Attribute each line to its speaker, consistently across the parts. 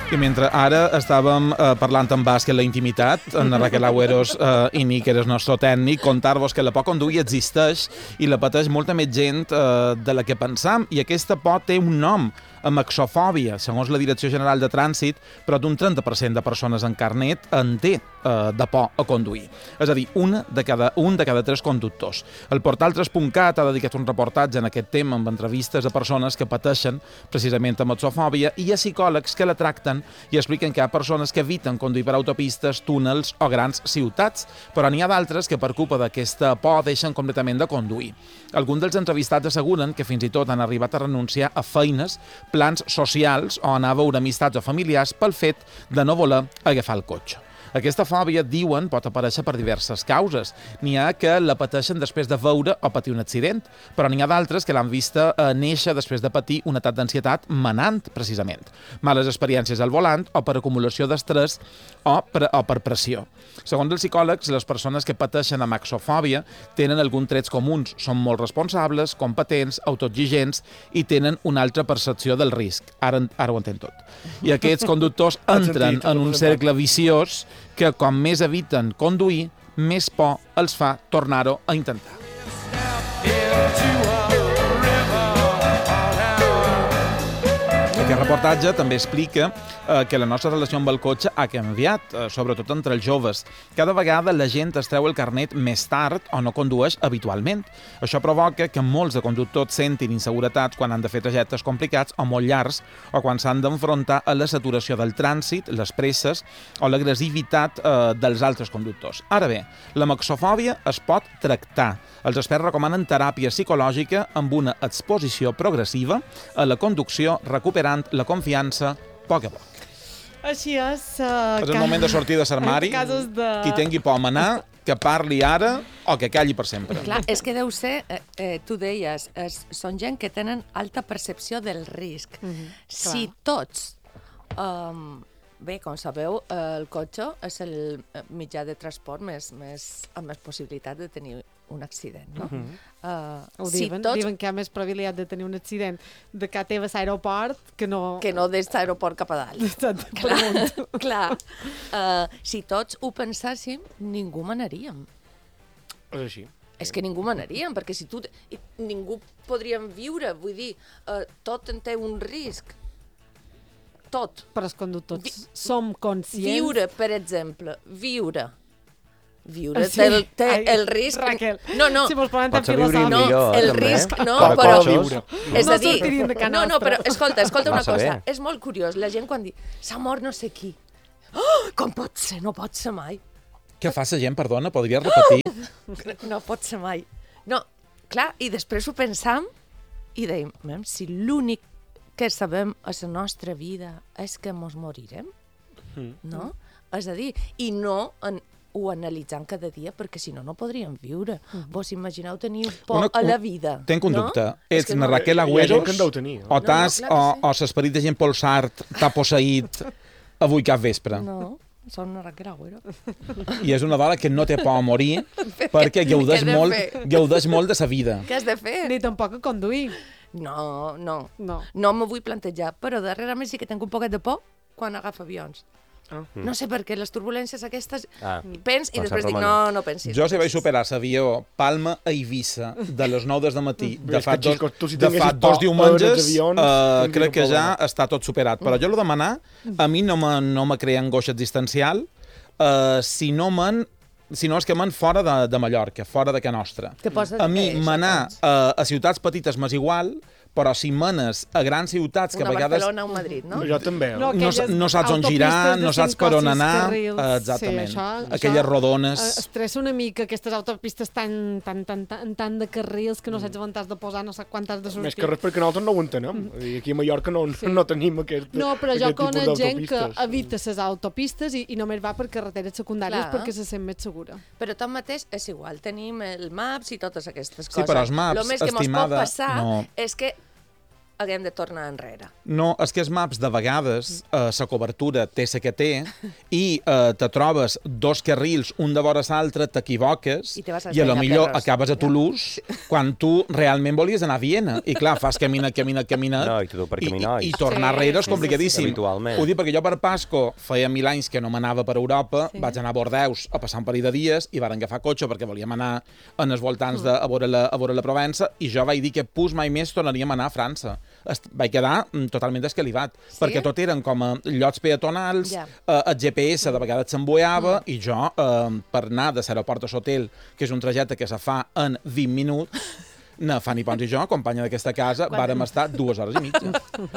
Speaker 1: I mentre ara estàvem parlant en bàsquet la intimitat, en Raquel Agüeros i Nick, que és el nostre tècnic, contar-vos que la por conduir existeix i la pateix molta més gent de la que pensam, i aquesta por té un nom, amaxofòbia, segons la Direcció General de Trànsit, però d'un 30% de persones en carnet en té de por a conduir. És a dir, un de cada 3 conductors. El portal 3.cat ha dedicat un reportatge en aquest tema amb entrevistes a persones que pateixen precisament amaxofòbia, i hi ha psicòlegs que la tracten i expliquen que hi ha persones que eviten conduir per autopistes, túnels o grans ciutats, però n'hi ha d'altres que per culpa d'aquesta por deixen completament de conduir. Alguns dels entrevistats asseguren que fins i tot han arribat a renunciar a feines, plans socials o anar a veure amistats o familiars pel fet de no voler agafar el cotxe. Aquesta fòbia, diuen, pot aparèixer per diverses causes. N'hi ha que la pateixen després de veure o patir un accident, però n'hi ha d'altres que l'han vista néixer després de patir un atac d'ansietat manant, precisament. Males experiències al volant o per acumulació d'estrès o per pressió. Segons els psicòlegs, les persones que pateixen amaxofòbia tenen alguns trets comuns. Són molt responsables, competents, autoexigents i tenen una altra percepció del risc. Ara ho entenc tot. I aquests conductors entren en un cercle viciós que com més eviten conduir, més por els fa tornar-ho a intentar. Aquest reportatge també explica que la nostra relació amb el cotxe ha canviat, sobretot entre els joves. Cada vegada la gent es treu el carnet més tard o no condueix habitualment. Això provoca que molts de conductors sentin inseguretats quan han de fer trajectes complicats o molt llargs, o quan s'han d'enfrontar a la saturació del trànsit, les presses o l'agressivitat dels altres conductors. Ara bé, la maxofòbia es pot tractar. Els experts recomanen teràpia psicològica amb una exposició progressiva a la conducció, recuperant la confiança a poc a poc.
Speaker 2: Així és.
Speaker 1: És el moment de sortir de l'armari. Qui tingui por a manar, que parli ara o que calli per sempre.
Speaker 3: Clar, és que deu ser, tu deies, són gent que tenen alta percepció del risc. Si tots... Bé, com sabeu, el cotxe és el mitjà de transport amb més possibilitat de tenir un accident, no?
Speaker 2: Diuen que hi ha més probabilitat de tenir un accident de que teves a l'aeroport que no...
Speaker 3: Que no des d'aeroport cap a dalt. Clar. Si tots ho pensàssim, ningú manaríem.
Speaker 4: És així.
Speaker 3: És que ningú manaríem, perquè si tu... Ningú podríem viure, vull dir, tot en té un risc. Tot.
Speaker 2: Però els conductors som conscients...
Speaker 3: Viure, per exemple, viure té el risc...
Speaker 2: Raquel,
Speaker 3: no.
Speaker 2: Si mos poden
Speaker 5: Potser viuríem millor,
Speaker 3: el
Speaker 5: també.
Speaker 3: risc, no,
Speaker 4: però...
Speaker 3: És a dir...
Speaker 2: sortiríem de casa
Speaker 3: No, però escolta una
Speaker 5: Massa
Speaker 3: cosa.
Speaker 5: bé.
Speaker 3: És molt curiós, la gent quan diu s'ha mort no sé qui. Oh, com pot ser? No pot ser mai.
Speaker 1: Què fa la gent, perdona? Podries repetir?
Speaker 3: No pot ser mai. No, clar, i després ho pensam i deim, si l'únic que sabem a la nostra vida és que mos morirem, no? És a dir, i no ho analitzant cada dia, perquè si no, no podríem viure. Vos imagineu tenir por a la vida.
Speaker 1: Tenc un dubte. Ets
Speaker 3: que
Speaker 1: na Raquel
Speaker 4: Hi ha gent
Speaker 1: Agüeros
Speaker 4: que en deu tenir.
Speaker 1: o l'esperit de gent Polsart t'ha posseït avui cap vespre?
Speaker 3: No, són una Raquel Agüero.
Speaker 1: I és una dona que no té por a morir perquè gaudeix molt de sa vida.
Speaker 3: Què has de fer?
Speaker 2: Ni tampoc a conduir.
Speaker 3: No m'ho vull plantejar, però darrerament sí que tinc un poquet de por quan agafa avions. No sé per què, les turbulències aquestes... Pens i després dic, no pensis.
Speaker 1: Jo si vaig superar l'avió Palma a Eivissa de les 9 del matí de fa dos diumenges, crec que ja està tot superat. Però jo el de manar, a mi no me crea angoixa existencial si no és que man fora de Mallorca, fora de Can Nostra. A mi manar a ciutats petites m'és igual, però si manes a grans ciutats que a vegades...
Speaker 3: Una Barcelona o Madrid, no?
Speaker 4: Jo també.
Speaker 1: No saps on girar, no saps per on anar. Exactament. Aquelles rodones.
Speaker 2: Estressa una mica aquestes autopistes tan de carrils que no saps on t'has de posar, no saps quan t'has de sortir.
Speaker 4: Més que res perquè nosaltres no ho entenem. Aquí a Mallorca no tenim aquest tipus d'autopistes.
Speaker 2: No, però jo conec gent que evita les autopistes i només va per carreteres secundàries perquè se sent més segura.
Speaker 3: Però tanmateix és igual, tenim el Maps i totes aquestes coses.
Speaker 1: Sí, però els Maps,
Speaker 3: el més que mos pot passar és que haguem de tornar enrere.
Speaker 1: No, és que els maps de vegades la cobertura té la que té i te trobes dos carrils, un de vora l'altre, t'equivoques
Speaker 3: I te vas a
Speaker 1: i a lo
Speaker 3: Peña
Speaker 1: millor
Speaker 3: Perros.
Speaker 1: acabes a Toulouse quan tu realment volies anar a Viena. I clar, fas caminat.
Speaker 5: No, i tot per caminar.
Speaker 1: I tornar enrere és complicadíssim.
Speaker 5: Habitualment.
Speaker 1: Ho dic perquè jo per Pasco feia 1000 anys que no m'anava per Europa, vaig anar a Bordeus a passar un parell de dies i varen agafar cotxe perquè volíem anar en els voltants a veure la Provença i jo vaig dir que mai més tornaríem a anar a França. Vaig quedar totalment escalivat, perquè tot eren com a llocs peatonals, el GPS de vegades s'emboiava i jo, per anar de l'aeroport a l'hotel, que és un trajecte que se fa en 20 minuts, na Fanny Pons i jo, companya d'aquesta casa, vàrem estar 2 hores i mitja.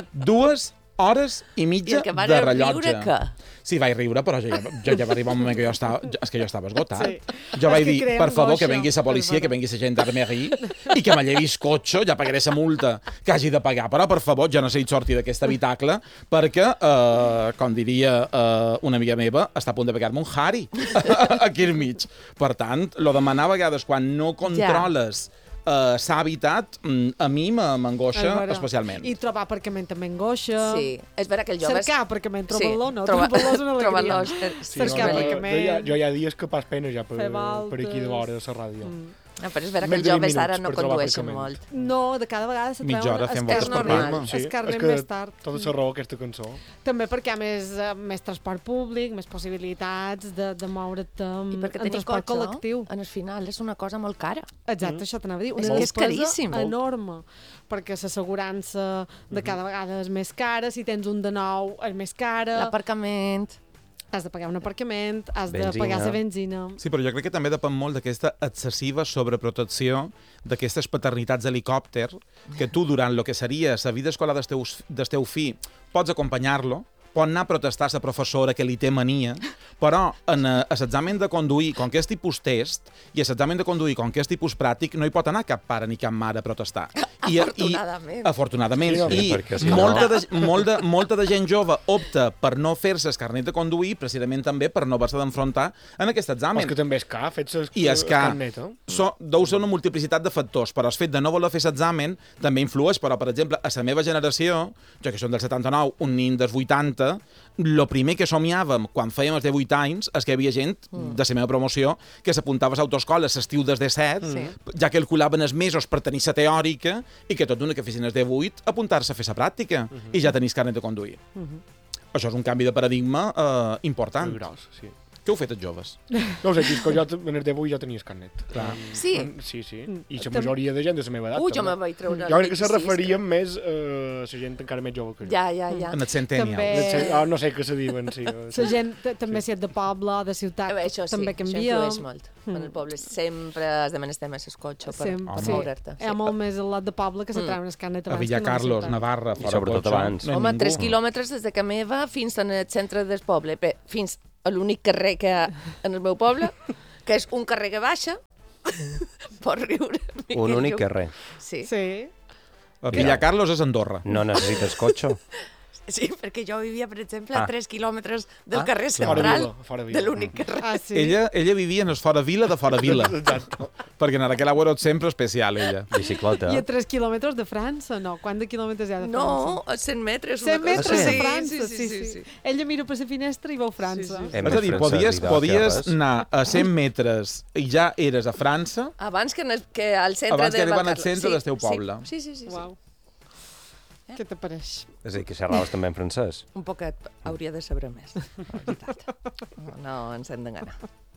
Speaker 1: 2 hores i mitja
Speaker 3: I el que
Speaker 1: de
Speaker 3: van
Speaker 1: rellotge.
Speaker 3: riure, què?
Speaker 1: Sí, vaig riure, però jo ja va arribar un moment que jo estava esgotat.
Speaker 2: Sí.
Speaker 1: Jo
Speaker 2: És
Speaker 1: vaig
Speaker 2: que
Speaker 1: dir,
Speaker 2: crea
Speaker 1: per favor, que
Speaker 2: angoixa.
Speaker 1: vengui la policia, que vengui la gendarmeria i que me llevis cotxe, ja pagaré la multa que hagi de pagar. Però, per favor, jo necessito sortir d'aquest habitacle perquè, com diria una amiga meva, està a punt de pegar-me un Harry aquí al mig. Per tant, lo de manar a vegades quan no controles l'hàbitat, a mi m'angoixa especialment.
Speaker 2: I trobar aparcament també angoixa.
Speaker 3: Sí, és vera que el jove...
Speaker 2: Cercar aparcament,
Speaker 3: Sí,
Speaker 2: trobar-lo no. Trobar-lo és una alegria.
Speaker 3: trobar-los,
Speaker 2: Cercar aparcament.
Speaker 4: Jo hi ha dies que pas pena ja per
Speaker 2: Fer voltes.
Speaker 4: aquí de vora a la ràdio.
Speaker 3: No, però és vera que
Speaker 4: Més
Speaker 3: els
Speaker 4: de 20
Speaker 3: joves ara
Speaker 4: minuts
Speaker 3: no
Speaker 4: per trobar
Speaker 3: condueixen
Speaker 4: aparcament.
Speaker 3: molt.
Speaker 2: No, de cada vegada se
Speaker 1: Mitja hora fem voltes per
Speaker 3: normal.
Speaker 1: Palma.
Speaker 2: Escarnen
Speaker 4: és que
Speaker 2: més tard.
Speaker 4: tota la raó aquesta cançó.
Speaker 2: També perquè hi ha més transport públic, més possibilitats de moure't
Speaker 3: I perquè
Speaker 2: en
Speaker 3: tenir
Speaker 2: transport
Speaker 3: cotxe,
Speaker 2: col·lectiu.
Speaker 3: en el final, és una cosa molt cara.
Speaker 2: Exacte, això t'anava a dir.
Speaker 3: És
Speaker 2: Una
Speaker 3: que és
Speaker 2: despesa
Speaker 3: caríssim.
Speaker 2: enorme, perquè l'assegurança de cada vegada és més cara, si tens un de nou és més cara,
Speaker 3: L'aparcament...
Speaker 2: has de pagar un aparcament, has de
Speaker 5: Benzina.
Speaker 2: pagar la benzina.
Speaker 1: Sí, però jo crec que també depèn molt d'aquesta excessiva sobreprotecció d'aquestes paternitats d'helicòpter que tu, durant el que seria la vida escolar del teu fill, pots acompanyar-lo, pot anar a protestar a la professora que li té mania, però a l'examen de conduir, com que és tipus test, i a l'examen de conduir, com que és tipus pràctic, no hi pot anar cap pare ni cap mare a protestar.
Speaker 3: Afortunadament.
Speaker 1: Afortunadament.
Speaker 4: Sí,
Speaker 1: I
Speaker 5: perquè si
Speaker 1: molta de gent jove opta per no fer-se el carnet de conduir, precisament també per no haver-se d'enfrontar en aquest examen.
Speaker 4: És que també és car, fets
Speaker 1: I és que
Speaker 4: carnet,
Speaker 1: deu ser una multiplicitat de factors, però el fet de no voler fer l'examen també influeix, però, per exemple, a la meva generació, jo que som del 79, un nin dels 80, el primer que somiàvem quan fèiem els 18 anys és que hi havia gent de la meva promoció que s'apuntava a l'autoescola l'estiu des de 7, ja que calculaven els mesos per tenir la teòrica i que tot d'una que fessin els 18 apuntar-se a fer la pràctica i ja tenís carnet de conduir. Això és un canvi de paradigma important.
Speaker 4: Gros, sí.
Speaker 1: Què heu fet els joves?
Speaker 4: No ho sé, Xisco, jo en el 10 ja tenies carnet.
Speaker 3: Sí.
Speaker 4: Sí. I la majoria de gent de la meva edat.
Speaker 3: Jo
Speaker 4: també.
Speaker 3: me vaig treure...
Speaker 4: Jo crec que se referien més a la gent encara més jove que jo.
Speaker 3: Ja.
Speaker 1: En el centennial.
Speaker 2: També.
Speaker 4: No sé què se diuen, sí.
Speaker 2: La gent, també si ets de poble, de ciutat,
Speaker 3: Això sí,
Speaker 2: també
Speaker 3: això
Speaker 2: canvia.
Speaker 3: influeix molt. En el poble sempre has de menester més el cotxe per
Speaker 2: Sí.
Speaker 3: moure't.
Speaker 2: Hi ha molt més al lot de poble que se treuen el carnet
Speaker 1: A
Speaker 2: abans
Speaker 1: Villa
Speaker 2: que no a la
Speaker 1: Carlos,
Speaker 2: ciutat.
Speaker 1: Navarra,
Speaker 5: I
Speaker 1: fora
Speaker 5: sobretot
Speaker 1: cotxe,
Speaker 5: abans.
Speaker 1: no hi ha
Speaker 3: Home,
Speaker 1: ningú.
Speaker 3: 3 quilòmetres des de que meva fins al centre del poble. Bé, fins a l'únic carrer que hi ha en el meu poble, que és un carrer que baixa, pot riure.
Speaker 5: Un únic carrer.
Speaker 3: Sí.
Speaker 2: Sí.
Speaker 1: A Villa Carlos és Andorra.
Speaker 5: No necessites cotxe?
Speaker 3: Sí, perquè jo vivia, per exemple,
Speaker 5: Ah.
Speaker 3: a 3 quilòmetres del carrer
Speaker 4: Fora
Speaker 3: central,
Speaker 4: vila, fora vila.
Speaker 3: de l'únic carrer.
Speaker 2: Ah, sí.
Speaker 1: Ella vivia en el fora vila de fora vila. Perquè en aquell agüero sempre especial, ella.
Speaker 5: Bicicleta.
Speaker 2: I a 3 quilòmetres de França, no? Quant de quilòmetres hi ha de França?
Speaker 3: No, a 100 metres.
Speaker 2: 100
Speaker 3: una cosa
Speaker 2: metres
Speaker 3: així.
Speaker 2: de França, sí. Ella mira per la finestra i veu França.
Speaker 5: És
Speaker 1: És a dir, podies anar a 100 metres i ja eres a França
Speaker 3: Abans que al centre
Speaker 1: abans que
Speaker 3: de
Speaker 1: arribar al
Speaker 3: Valcarlo.
Speaker 1: centre del teu poble.
Speaker 3: Sí.
Speaker 2: Uau. Què te pareix?
Speaker 5: És a dir, que xerraves també en francès.
Speaker 3: Un poquet hauria de saber més, la veritat. No ens hem d'enganar.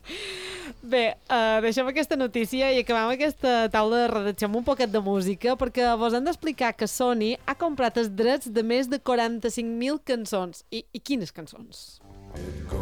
Speaker 2: Bé, deixem aquesta notícia i acabem aquesta taula de redacció amb un poquet de música perquè vos han d'explicar que Sony ha comprat els drets de més de 45.000 cançons. I quines cançons?